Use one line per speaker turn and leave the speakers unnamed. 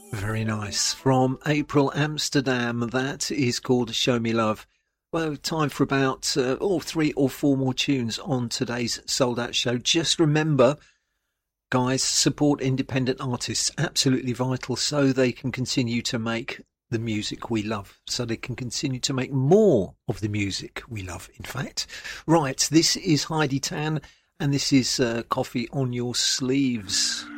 Very nice. From April Amsterdam, that is called Show Me Love. Well, time for about 3 or 4 more tunes on today's Sold Out show. Just remember, guys, support independent artists. Absolutely vital so they can continue to make the music we love. So they can continue to make more of the music we love, in fact. Right, this is Heidi Tan, and this is Coffee on Your Sleeves.